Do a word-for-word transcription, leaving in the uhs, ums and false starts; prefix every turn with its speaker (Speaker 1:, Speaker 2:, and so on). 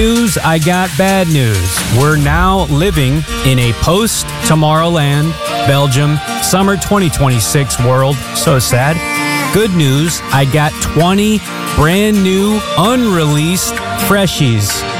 Speaker 1: News, I got bad news. We're now living in a post-Tomorrowland, Belgium, summer twenty twenty-six world. So sad. Good news, I got twenty brand new, unreleased freshies